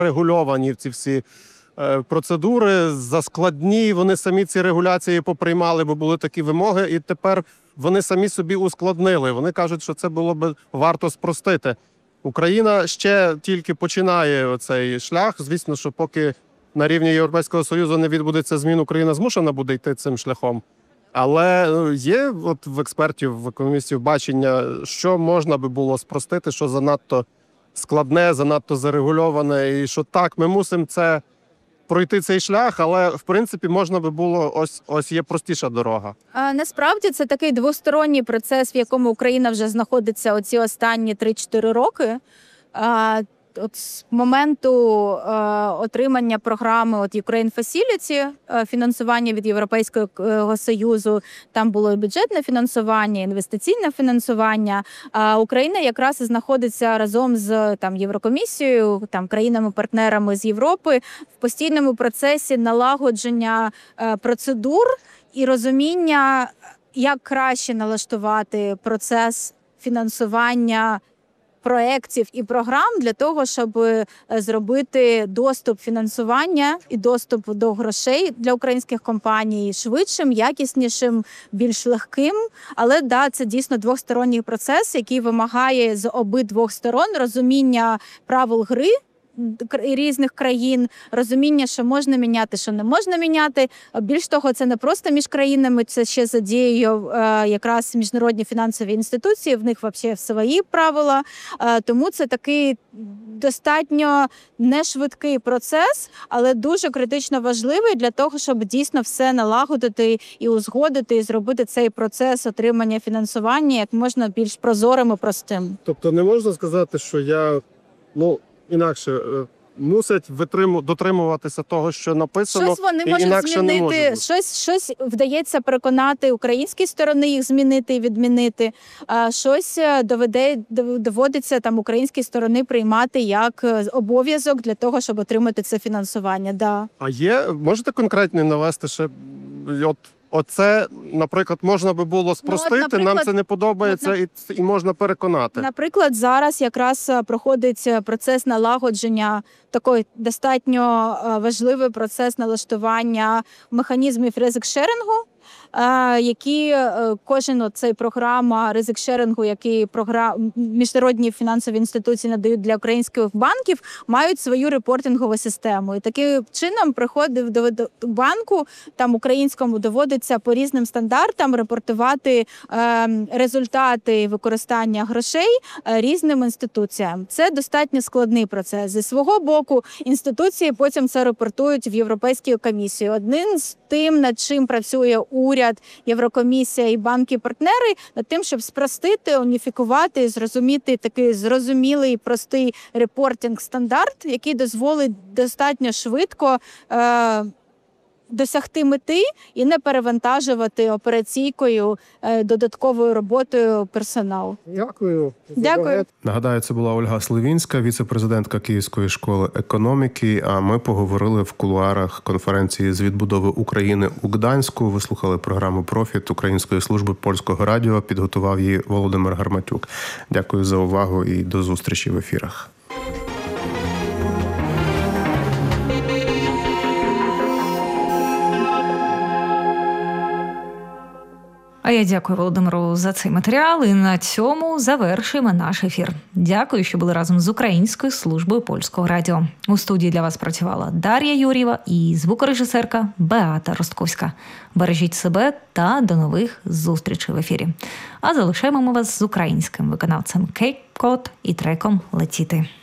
регульовані ці всі процедури, заскладні, вони самі ці регуляції поприймали, бо були такі вимоги, і тепер вони самі собі ускладнили. Вони кажуть, що це було б варто спростити. Україна ще тільки починає цей шлях. Звісно, що поки на рівні Європейського Союзу не відбудеться змін, Україна змушена буде йти цим шляхом. Але є от в експертів, в економістів бачення, що можна би було спростити, що занадто складне, занадто зарегульоване, і що так, ми мусимо це пройти цей шлях, але, в принципі, можна би було, ось є простіша дорога. Насправді, це такий двосторонній процес, в якому Україна вже знаходиться оці останні 3-4 роки. От з моменту отримання програми Ukraine Facility, фінансування від Європейського Союзу, там було і бюджетне фінансування, інвестиційне фінансування. Україна якраз і знаходиться разом з Єврокомісією, країнами-партнерами з Європи в постійному процесі налагодження процедур і розуміння, як краще налаштувати процес фінансування проєктів і програм для того, щоб зробити доступ фінансування і доступ до грошей для українських компаній швидшим, якіснішим, більш легким. Але це дійсно двосторонній процес, який вимагає з обидвох сторон розуміння правил гри різних країн, розуміння, що можна міняти, що не можна міняти. Більш того, це не просто між країнами, це ще задіює якраз міжнародні фінансові інституції, в них взагалі свої правила. Тому це такий достатньо нешвидкий процес, але дуже критично важливий для того, щоб дійсно все налагодити і узгодити, і зробити цей процес отримання фінансування як можна більш прозорим і простим. Тобто не можна сказати, що інакше мусять дотримуватися того, що написано, щось вони можуть змінити, щось вдається переконати українській сторони їх змінити і відмінити, щось доводиться українській сторони приймати як обов'язок для того, щоб отримати це фінансування. Да. А можете конкретно навести ще, оце, наприклад, можна би було спростити, нам це не подобається і можна переконати. Наприклад, зараз якраз проходить процес налагодження, такий достатньо важливий процес налаштування механізмів ризик-шерингу, які кожен цей програма ризик-шерингу, які міжнародні фінансові інституції надають для українських банків, мають свою репортингову систему. І таким чином приходить до банку, українському доводиться по різним стандартам репортувати результати використання грошей різним інституціям. Це достатньо складний процес. Зі свого боку, інституції потім це репортують в Європейській комісії. Одним з тим, над чим працює уряд, Єврокомісія і банки-партнери, над тим, щоб спростити, уніфікувати, зрозуміти такий зрозумілий, простий репортинг-стандарт, який дозволить достатньо швидко досягти мети і Дякую. операційкою, додатковою роботою персоналу. Дякую. Нагадаю, це була Ольга Сливінська, віце-президентка Київської школи економіки, а ми поговорили в кулуарах конференції з відбудови України у Гданську. Ви слухали програму «Профіт» Української служби польського радіо. Підготував її Володимир Гарматюк. Дякую за увагу і до зустрічі в ефірах. А я дякую Володимиру за цей матеріал і на цьому завершуємо наш ефір. Дякую, що були разом з Українською службою польського радіо. У студії для вас працювала Дар'я Юр'єва і звукорежисерка Беата Ростковська. Бережіть себе та до нових зустрічей в ефірі. А залишаємо ми вас з українським виконавцем Кейп Кот і треком «Летіти».